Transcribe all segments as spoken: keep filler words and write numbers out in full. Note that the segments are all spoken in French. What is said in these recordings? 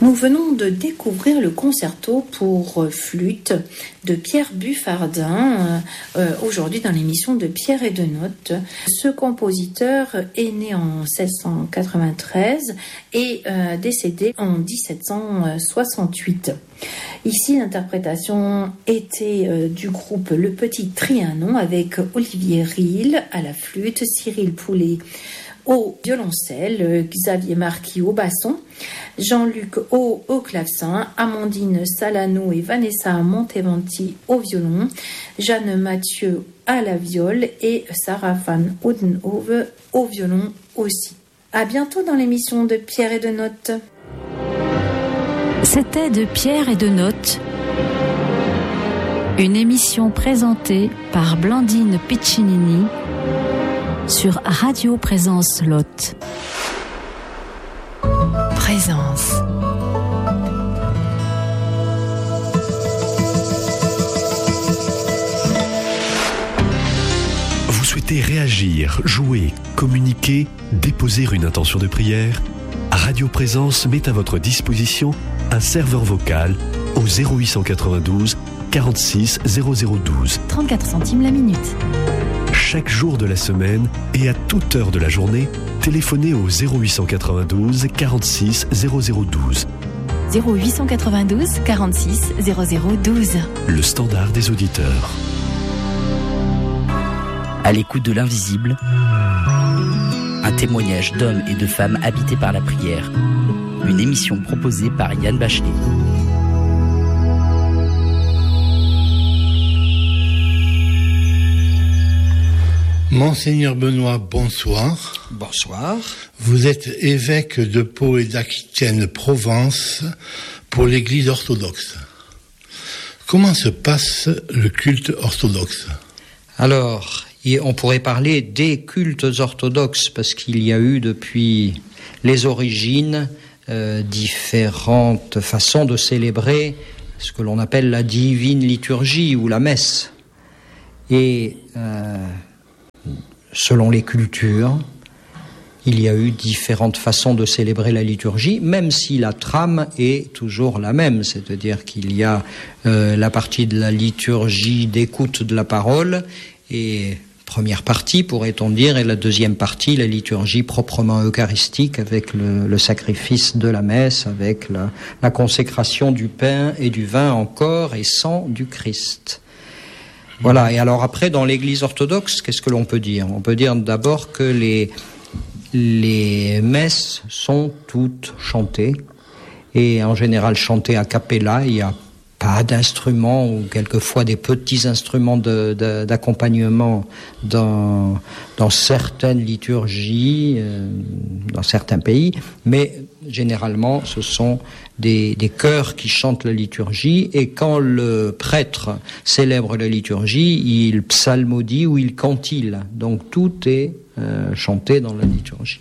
Nous venons de découvrir le concerto pour flûte de Pierre Buffardin, euh, aujourd'hui dans l'émission de Pierre et de Notes. Ce compositeur est né en seize cent quatre-vingt-treize et euh, décédé en dix-sept cent soixante-huit. Ici, l'interprétation était euh, du groupe Le Petit Trianon avec Olivier Ril à la flûte, Cyril Poulet au violoncelle, Xavier Marquis au basson, Jean-Luc Au au clavecin, Amandine Salano et Vanessa Montevanti au violon, Jeanne Mathieu à la viole et Sarah Van Oudenhove au violon aussi. À bientôt dans l'émission de Pierre et de Notes. C'était de Pierre et de Notes, une émission présentée par Blandine Piccinini sur Radio Présence Lot. Présence. Vous souhaitez réagir, jouer, communiquer, déposer une intention de prière? Radio Présence met à votre disposition un serveur vocal au zéro huit cent quatre-vingt-douze quarante-six zéro zéro douze. trente-quatre centimes la minute. Chaque jour de la semaine et à toute heure de la journée, téléphonez au zéro huit cent quatre-vingt-douze quarante-six zéro zéro douze. zéro huit cent quatre-vingt-douze quarante-six zéro zéro douze. Le standard des auditeurs. À l'écoute de l'invisible, un témoignage d'hommes et de femmes habités par la prière. Une émission proposée par Yann Bachelet. Monseigneur Benoît, bonsoir. Bonsoir. Vous êtes évêque de Pau et d'Aquitaine-Provence pour l'Église orthodoxe. Comment se passe le culte orthodoxe? Alors, on pourrait parler des cultes orthodoxes parce qu'il y a eu depuis les origines euh, différentes façons de célébrer ce que l'on appelle la divine liturgie ou la messe. Et euh, selon les cultures, il y a eu différentes façons de célébrer la liturgie, même si la trame est toujours la même, c'est-à-dire qu'il y a euh, la partie de la liturgie d'écoute de la parole, et première partie, pourrait-on dire, et la deuxième partie, la liturgie proprement eucharistique, avec le, le sacrifice de la messe, avec la, la consécration du pain et du vin en corps et sang du Christ. Voilà, et alors après, dans l'Église orthodoxe, qu'est-ce que l'on peut dire? On peut dire d'abord que les, les messes sont toutes chantées, et en général chantées a cappella. Il n'y a pas d'instruments, ou quelquefois des petits instruments de, de, d'accompagnement dans, dans certaines liturgies, euh, dans certains pays, mais généralement ce sont des, des chœurs qui chantent la liturgie, et quand le prêtre célèbre la liturgie, il psalmodie ou il cantile, donc tout est euh, chanté dans la liturgie.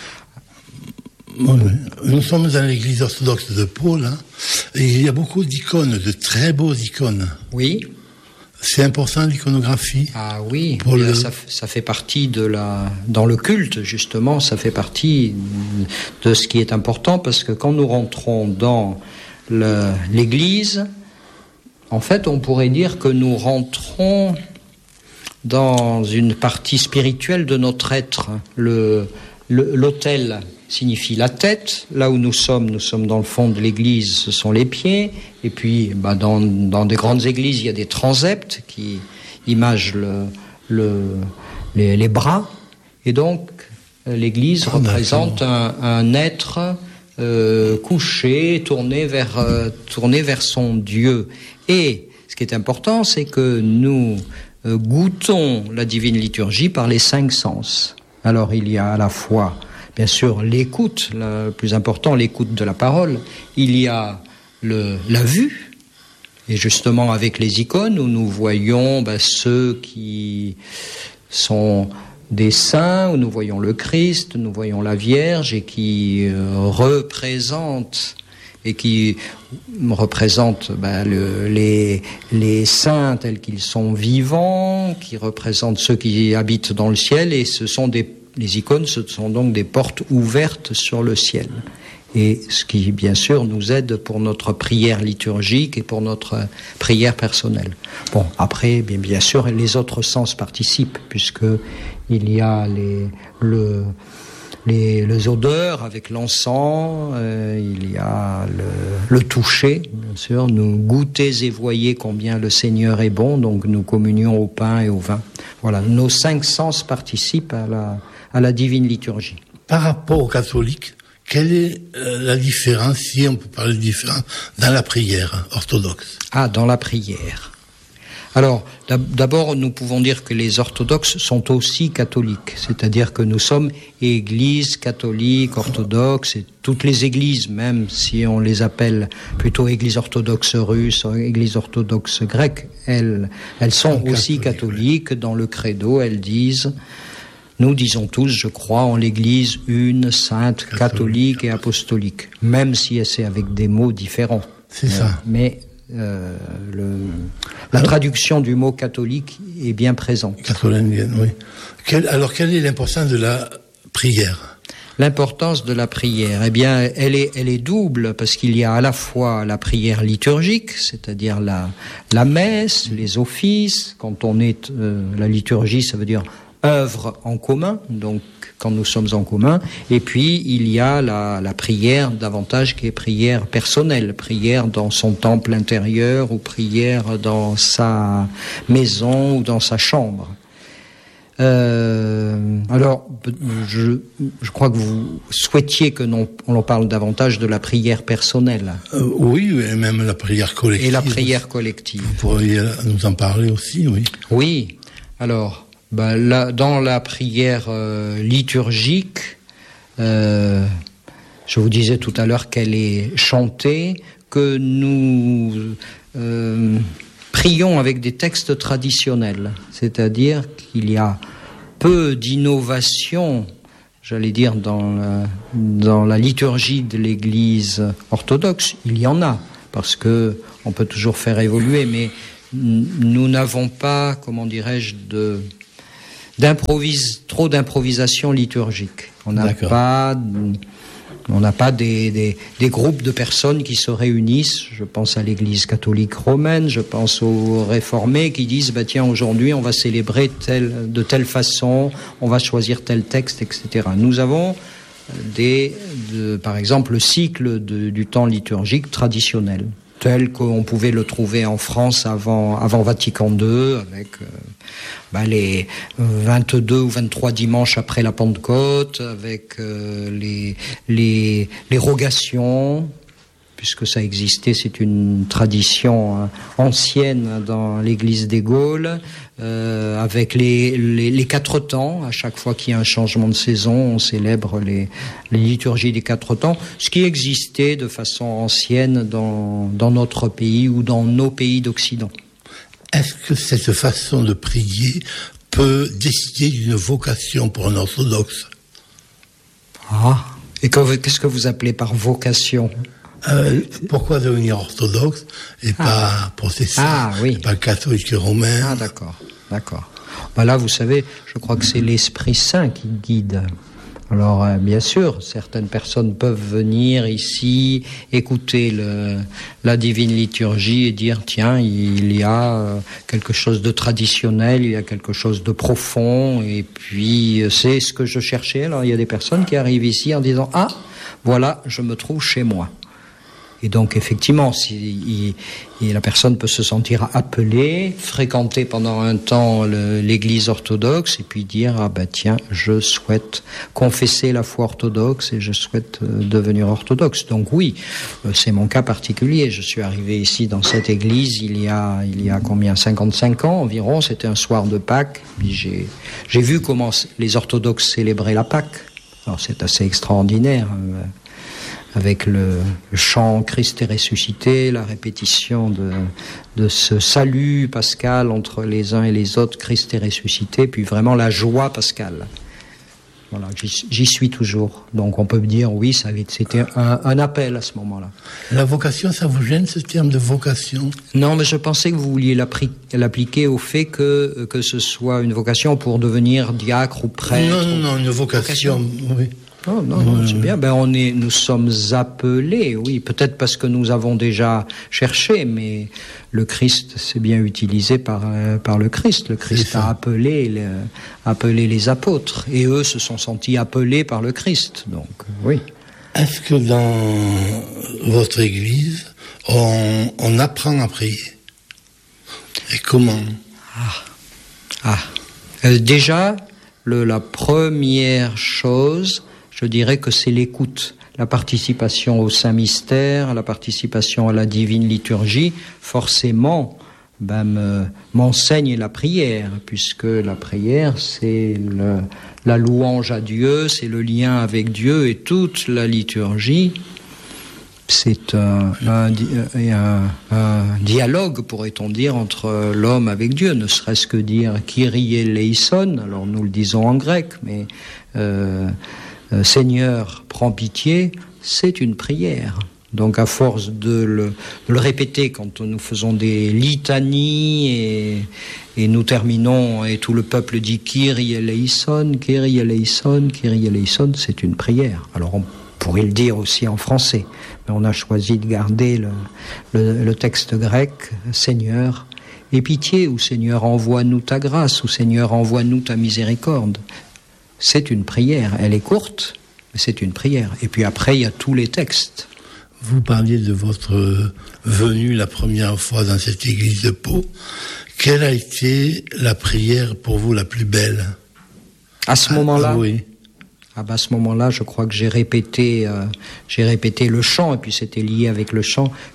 Oui, nous sommes dans l'église orthodoxe de Pau, là, et il y a beaucoup d'icônes, de très beaux icônes. Oui. C'est important, l'iconographie. Ah oui, pour le... ça, ça fait partie de la... Dans le culte, justement, ça fait partie de ce qui est important, parce que quand nous rentrons dans le, l'église, en fait, on pourrait dire que nous rentrons dans une partie spirituelle de notre être. Le, le, l'autel signifie la tête. Là où nous sommes, nous sommes dans le fond de l'église, ce sont les pieds. Et puis, bah, dans, dans des grandes églises, il y a des transepts qui imagent le, le, les, les bras. Et donc, l'église oh, représente un, un être euh, couché, tourné vers, euh, tourné vers son Dieu. Et ce qui est important, c'est que nous euh, goûtons la divine liturgie par les cinq sens. Alors, il y a à la fois bien sûr l'écoute, le plus important, l'écoute de la parole. Il y a le, la vue, et justement avec les icônes où nous voyons ben, ceux qui sont des saints, où nous voyons le Christ, nous voyons la Vierge, et qui euh, représentent et qui représentent ben, le, les, les saints tels qu'ils sont vivants, qui représentent ceux qui habitent dans le ciel, et ce sont des les icônes, ce sont donc des portes ouvertes sur le ciel. et ce qui, bien sûr, nous aide pour notre prière liturgique et pour notre prière personnelle. Bon, après, bien, bien sûr, les autres sens participent, puisque il y a les, le, les, les odeurs avec l'encens, euh, il y a le, le toucher, bien sûr, nous goûtez et voyez combien le Seigneur est bon, donc nous communions au pain et au vin. Voilà, nos cinq sens participent à la, à la divine liturgie. Par rapport aux catholiques, quelle est euh, la différence, si on peut parler de différence, dans la prière orthodoxe? Ah, dans la prière. Alors, d'abord, nous pouvons dire que les orthodoxes sont aussi catholiques, c'est-à-dire que nous sommes églises catholiques, orthodoxes, et toutes les églises, même si on les appelle plutôt églises orthodoxes russes, églises orthodoxes grecques, elles, elles sont aussi catholiques. Oui. Dans le credo, elles disent, nous disons tous, je crois en l'Église une, sainte, catholique, catholique et apostolique, même si c'est avec des mots différents. C'est euh, ça. Mais Euh, le, la alors, traduction du mot catholique est bien présente. Catholique, oui. Quelle, alors, quelle est l'importance de la prière? L'importance de la prière, eh bien, elle est, elle est double, parce qu'il y a à la fois la prière liturgique, c'est-à-dire la, la messe, les offices. Quand on est, euh, la liturgie, ça veut dire œuvre en commun, donc quand nous sommes en commun, et puis il y a la, la prière davantage qui est prière personnelle, prière dans son temple intérieur ou prière dans sa maison ou dans sa chambre. Euh, alors, je, je crois que vous souhaitiez que l'on on parle davantage de la prière personnelle. Euh, oui, et même la prière collective. Et la prière collective. Vous pourriez nous en parler aussi, oui. Oui, alors... Ben, là, dans la prière euh, liturgique, euh, je vous disais tout à l'heure qu'elle est chantée, que nous euh, prions avec des textes traditionnels, c'est-à-dire qu'il y a peu d'innovation, j'allais dire, dans la, dans la liturgie de l'Église orthodoxe. Il y en a, parce que on peut toujours faire évoluer, mais nous n'avons pas, comment dirais-je, de... D'improvise, trop d'improvisation liturgique. On n'a pas, on n'a pas des, des, des groupes de personnes qui se réunissent. Je pense à l'Église catholique romaine, je pense aux réformés qui disent bah tiens aujourd'hui on va célébrer tel, de telle façon, on va choisir tel texte, et cetera. Nous avons des, de, par exemple, le cycle de, du temps liturgique traditionnel, tel qu'on pouvait le trouver en France avant, avant Vatican deux, avec euh, bah, les vingt-deux ou vingt-trois dimanches après la Pentecôte, avec euh, les, les, les rogations, puisque ça existait, c'est une tradition hein, ancienne dans l'Église des Gaules, euh, avec les, les, les quatre temps. À chaque fois qu'il y a un changement de saison, on célèbre les, les liturgies des quatre temps, ce qui existait de façon ancienne dans, dans notre pays ou dans nos pays d'Occident. Est-ce que cette façon de prier peut décider d'une vocation pour un orthodoxe? Ah, et qu'est-ce que vous appelez par vocation? Euh, pourquoi devenir orthodoxe et ah. pas protestant, ah, oui. pas catholique romain? Ah d'accord, d'accord. Ben là, vous savez, je crois que c'est l'Esprit Saint qui guide. Alors, euh, bien sûr, certaines personnes peuvent venir ici, écouter le, la divine liturgie et dire, tiens, il y a euh, quelque chose de traditionnel, il y a quelque chose de profond, et puis euh, c'est ce que je cherchais. Alors, il y a des personnes qui arrivent ici en disant, ah, voilà, je me trouve chez moi. Et donc, effectivement, si, il, il, la personne peut se sentir appelée, fréquenter pendant un temps le, l'Église orthodoxe, et puis dire, ah ben tiens, je souhaite confesser la foi orthodoxe et je souhaite euh, devenir orthodoxe. Donc oui, euh, c'est mon cas particulier. Je suis arrivé ici dans cette église il y a, il y a combien, cinquante-cinq ans environ. C'était un soir de Pâques. Puis j'ai, j'ai vu comment les orthodoxes célébraient la Pâque. Alors c'est assez extraordinaire. Euh, avec le, le chant Christ est ressuscité, la répétition de, de ce salut pascal entre les uns et les autres, Christ est ressuscité, puis vraiment la joie pascale. Voilà, j'y, j'y suis toujours. Donc on peut dire, oui, ça avait, c'était un, un appel à ce moment-là. La vocation, ça vous gêne, ce terme de vocation? Non, mais je pensais que vous vouliez l'appliquer au fait que, que ce soit une vocation pour devenir diacre ou prêtre. Non, non, non, une vocation, vocation. oui. Oh, non, non, c'est bien. Ben, on est, nous sommes appelés, oui, peut-être parce que nous avons déjà cherché, mais le Christ, c'est bien utilisé par, euh, par le Christ. Le Christ a appelé, le, appelé les apôtres, et eux se sont sentis appelés par le Christ. Donc, oui. Est-ce que dans votre église, on, on apprend à prier? Et comment? Ah. Ah. Euh, déjà, le, la première chose, je dirais que c'est l'écoute, la participation au Saint-Mystère, la participation à la divine liturgie, forcément, ben, me, m'enseigne la prière, puisque la prière, c'est le, la louange à Dieu, c'est le lien avec Dieu, et toute la liturgie, c'est un, un, un, un dialogue, pourrait-on dire, entre l'homme avec Dieu, ne serait-ce que dire « Kyrie eleison », alors nous le disons en grec, mais euh, euh, « Seigneur, prends pitié », c'est une prière. Donc à force de le, de le répéter quand nous faisons des litanies et, et nous terminons et tout le peuple dit « Kyrie eleison, Kyrie eleison, Kyrie eleison », c'est une prière. Alors on pourrait le dire aussi en français, mais on a choisi de garder le, le, le texte grec, Seigneur, aie pitié, ou Seigneur, envoie-nous ta grâce, ou Seigneur, envoie-nous ta miséricorde. C'est une prière, elle est courte, mais c'est une prière. Et puis après, il y a tous les textes. Vous parliez de votre venue la première fois dans cette église de Pau. Quelle a été la prière pour vous la plus belle? À ce ah, moment-là, ah, oui. Ah bah à ce moment-là, je crois que j'ai répété, euh, j'ai répété le chant, et puis c'était lié avec le chant.